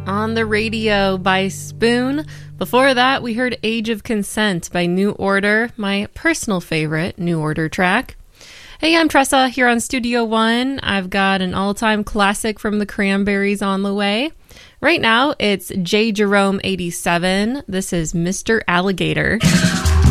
on the Radio by Spoon. Before that, we heard Age of Consent by New Order, my personal favorite New Order track. Hey, I'm Tressa here on Studio One. I've got an all-time classic from the Cranberries on the way. Right now, it's J. Jerome 87. This is Mr. Alligator.